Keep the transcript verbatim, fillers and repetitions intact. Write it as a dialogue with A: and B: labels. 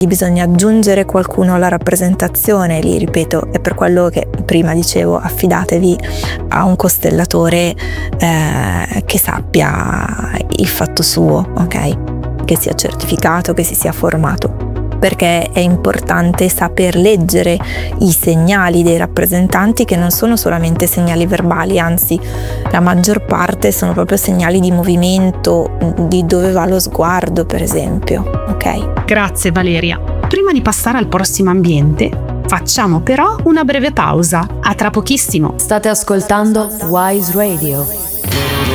A: bisogna aggiungere qualcuno alla rappresentazione. Lì, ripeto, è per quello che prima dicevo, affidatevi a un costellatore eh, che sappia il fatto suo, ok? Che sia certificato, che si sia formato, perché è importante saper leggere i segnali dei rappresentanti, che non sono solamente segnali verbali, anzi la maggior parte sono proprio segnali di movimento, di dove va lo sguardo, per esempio, ok?
B: Grazie Valeria. Prima di passare al prossimo ambiente, facciamo però una breve pausa. A tra pochissimo.
C: State ascoltando Wise Radio.